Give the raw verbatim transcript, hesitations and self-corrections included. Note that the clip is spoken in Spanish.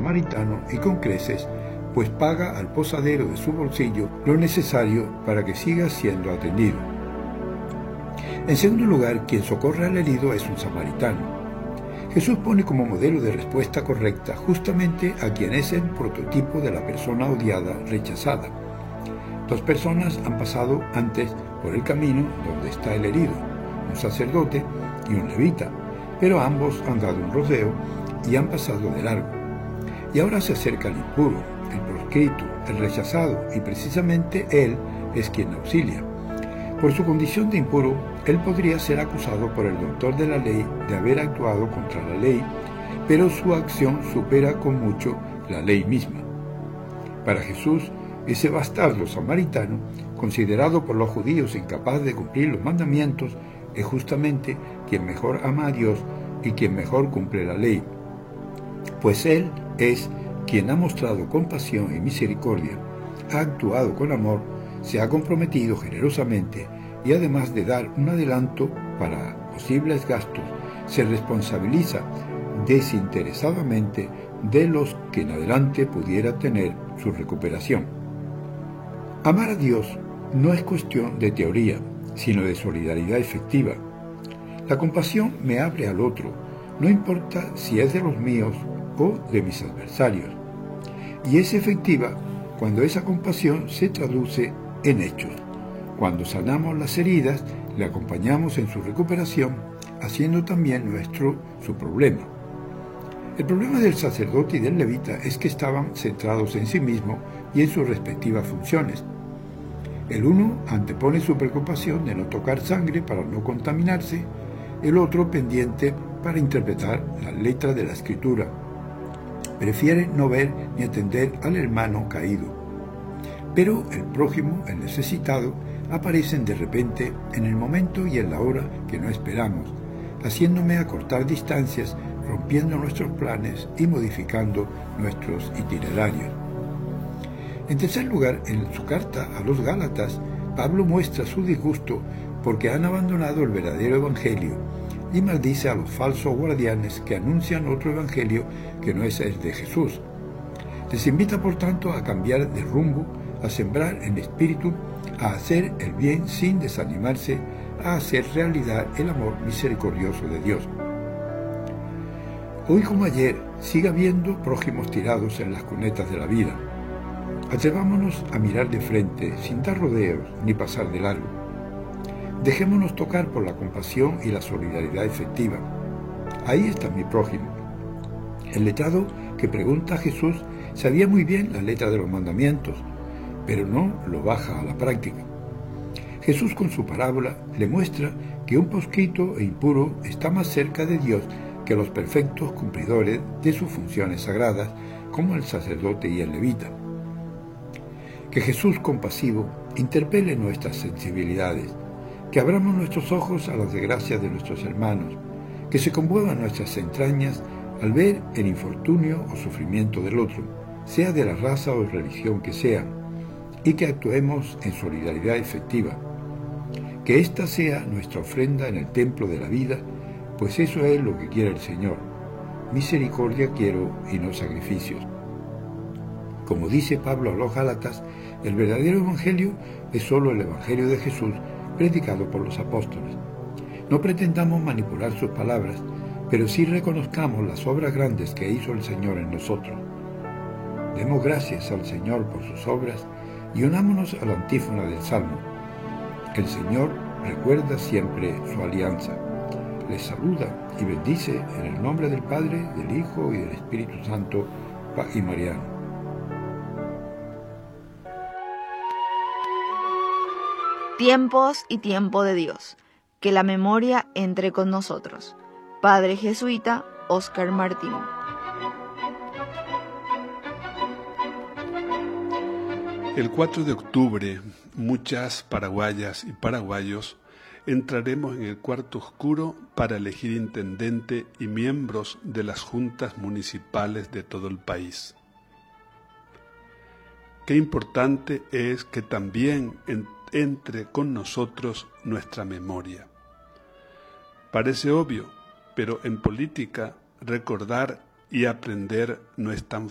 samaritano y con creces, pues paga al posadero de su bolsillo lo necesario para que siga siendo atendido. En segundo lugar, quien socorre al herido es un samaritano. Jesús pone como modelo de respuesta correcta justamente a quien es el prototipo de la persona odiada, rechazada. Dos personas han pasado antes por el camino donde está el herido, un sacerdote y un levita, pero ambos han dado un rodeo y han pasado de largo. Y ahora se acerca el impuro, el proscrito, el rechazado, y precisamente él es quien auxilia. Por su condición de impuro, él podría ser acusado por el doctor de la ley de haber actuado contra la ley, pero su acción supera con mucho la ley misma. Para Jesús, ese bastardo samaritano, considerado por los judíos incapaz de cumplir los mandamientos, es justamente quien mejor ama a Dios y quien mejor cumple la ley, pues él es quien ha mostrado compasión y misericordia, ha actuado con amor, se ha comprometido generosamente y además de dar un adelanto para posibles gastos, se responsabiliza desinteresadamente de los que en adelante pudiera tener su recuperación. Amar a Dios no es cuestión de teoría, sino de solidaridad efectiva. La compasión me abre al otro, no importa si es de los míos o de mis adversarios, y es efectiva cuando esa compasión se traduce en hechos. Cuando sanamos las heridas, le acompañamos en su recuperación, haciendo también nuestro su problema. El problema del sacerdote y del levita es que estaban centrados en sí mismos y en sus respectivas funciones. El uno antepone su preocupación de no tocar sangre para no contaminarse, el otro pendiente para interpretar la letra de la Escritura. Prefiere no ver ni atender al hermano caído. Pero el prójimo, el necesitado, aparecen de repente en el momento y en la hora que no esperamos, haciéndome acortar distancias, rompiendo nuestros planes y modificando nuestros itinerarios. En tercer lugar, en su carta a los Gálatas, Pablo muestra su disgusto porque han abandonado el verdadero evangelio y maldice a los falsos guardianes que anuncian otro evangelio que no es el de Jesús. Les invita, por tanto, a cambiar de rumbo, a sembrar en espíritu, a hacer el bien sin desanimarse, a hacer realidad el amor misericordioso de Dios. Hoy como ayer, sigue habiendo prójimos tirados en las cunetas de la vida. Atrevámonos a mirar de frente, sin dar rodeos ni pasar de largo. Dejémonos tocar por la compasión y la solidaridad efectiva. Ahí está mi prójimo. El letrado que pregunta a Jesús sabía muy bien la letra de los mandamientos, pero no lo baja a la práctica. Jesús con su parábola le muestra que un proscrito e impuro está más cerca de Dios que los perfectos cumplidores de sus funciones sagradas, como el sacerdote y el levita. Que Jesús compasivo interpele nuestras sensibilidades, que abramos nuestros ojos a las desgracias de nuestros hermanos, que se conmuevan nuestras entrañas al ver el infortunio o sufrimiento del otro, sea de la raza o religión que sea, y que actuemos en solidaridad efectiva. Que esta sea nuestra ofrenda en el templo de la vida, pues eso es lo que quiere el Señor. Misericordia quiero y no sacrificios. Como dice Pablo a los Gálatas, el verdadero evangelio es solo el evangelio de Jesús predicado por los apóstoles. No pretendamos manipular sus palabras, pero sí reconozcamos las obras grandes que hizo el Señor en nosotros. Demos gracias al Señor por sus obras y unámonos a la antífona del Salmo. El Señor recuerda siempre su alianza. Les saluda y bendice en el nombre del Padre, del Hijo y del Espíritu Santo y Mariano. Tiempos y tiempo de Dios. Que la memoria entre con nosotros. Padre jesuita Óscar Martín. El cuatro de octubre, muchas paraguayas y paraguayos entraremos en el cuarto oscuro para elegir intendente y miembros de las juntas municipales de todo el país. Qué importante es que también en, entre con nosotros nuestra memoria. Parece obvio, pero en política recordar y aprender no es tan